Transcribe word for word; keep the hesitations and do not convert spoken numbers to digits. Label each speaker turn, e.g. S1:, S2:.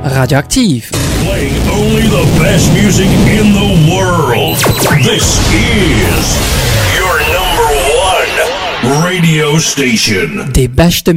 S1: Radioaktiv.
S2: Playing only the best music in the world. This is your number one radio station.
S1: Die beste